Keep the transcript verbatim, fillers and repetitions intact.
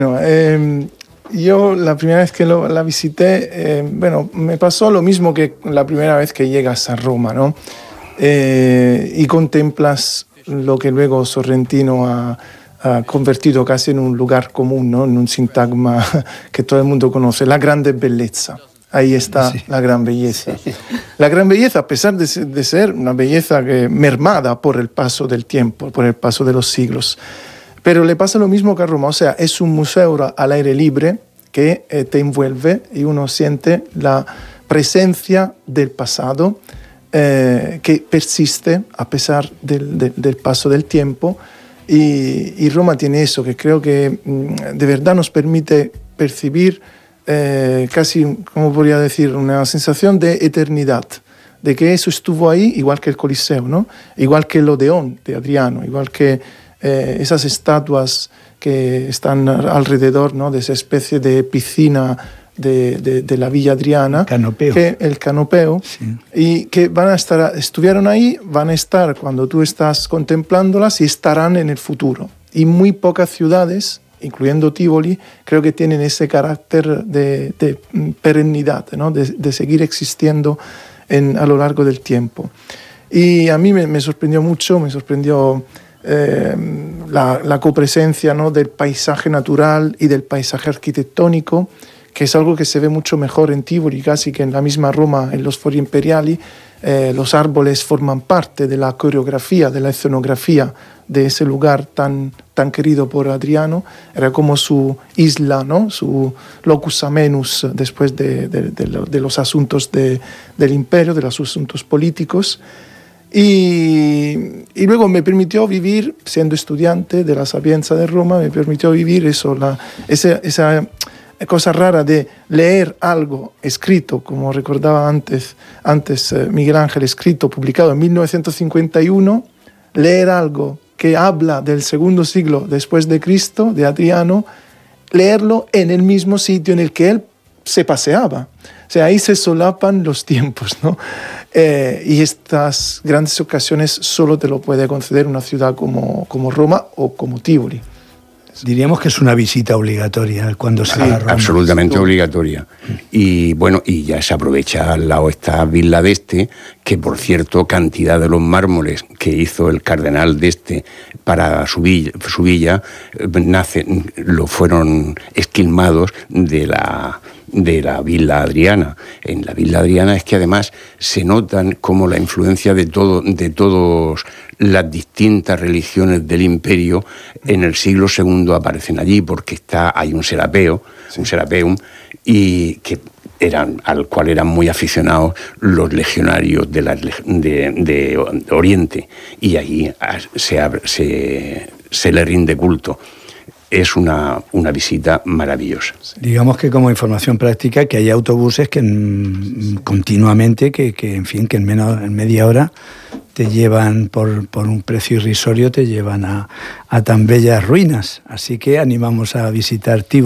No, eh, yo la primera vez que lo, la visité, eh, bueno, me pasó lo mismo que la primera vez que llegas a Roma, ¿no? Eh, y contemplas lo que luego Sorrentino ha, ha convertido casi en un lugar común, ¿no? En un sintagma que todo el mundo conoce, la grande belleza. Ahí está sí. La gran belleza. Sí. La gran belleza, a pesar de, de ser una belleza que, mermada por el paso del tiempo, por el paso de los siglos. Pero le pasa lo mismo que a Roma, o sea, es un museo al aire libre que eh, te envuelve y uno siente la presencia del pasado eh, que persiste a pesar del, del, del paso del tiempo. Y, y Roma tiene eso, que creo que mm, de verdad nos permite percibir eh, casi, como podría decir, una sensación de eternidad, de que eso estuvo ahí, igual que el Coliseo, ¿no? Igual que el Odeón de Adriano, igual que Eh, esas estatuas que están alrededor, ¿no? De esa especie de piscina de, de, de la Villa Adriana. Canopeo. Que, el canopeo. Sí. Y que van a estar, estuvieron ahí, van a estar cuando tú estás contemplándolas y estarán en el futuro. Y muy pocas ciudades, incluyendo Tivoli, creo que tienen ese carácter de, de perennidad, ¿no? de, de seguir existiendo en, a lo largo del tiempo. Y a mí me, me sorprendió mucho, me sorprendió Eh, la, la copresencia, ¿no? Del paisaje natural y del paisaje arquitectónico, que es algo que se ve mucho mejor en Tivoli, casi que en la misma Roma, en los Fori Imperiali. Eh, los árboles forman parte de la coreografía, de la escenografía de ese lugar tan, tan querido por Adriano. Era como su isla, ¿no? Su locus amenus después de, de, de, de los asuntos de, del imperio, de los asuntos políticos. Y, y luego me permitió vivir, siendo estudiante de la Sapienza de Roma, me permitió vivir eso, la, esa, esa cosa rara de leer algo escrito, como recordaba antes, antes eh, Miguel Ángel, escrito, publicado en mil novecientos cincuenta y uno, leer algo que habla del segundo siglo después de Cristo, de Adriano, leerlo en el mismo sitio en el que él se paseaba. O sea, ahí se solapan los tiempos, ¿no? Eh, y estas grandes ocasiones solo te lo puede conceder una ciudad como, como Roma o como Tivoli. Diríamos que es una visita obligatoria cuando se va a Roma. Absolutamente obligatoria. Y bueno, y ya se aprovecha al lado esta Villa d'Este, que por cierto, cantidad de los mármoles que hizo el cardenal d'Este para su villa, su villa nace, lo fueron esquilmados de la... de la Villa Adriana. En la Villa Adriana es que además se notan como la influencia de todo, de todas las distintas religiones del imperio en el siglo segundo aparecen allí, porque está, hay un serapeo, sí. un serapeum, y que eran, al cual eran muy aficionados los legionarios de, la, de, de Oriente, y allí se, se, se le rinde culto. Es una, una visita maravillosa. Digamos que como información práctica, que hay autobuses que en, continuamente, que, que en fin, que en, menos, en media hora te llevan por, por un precio irrisorio, te llevan a, a tan bellas ruinas. Así que animamos a visitar Tivoli.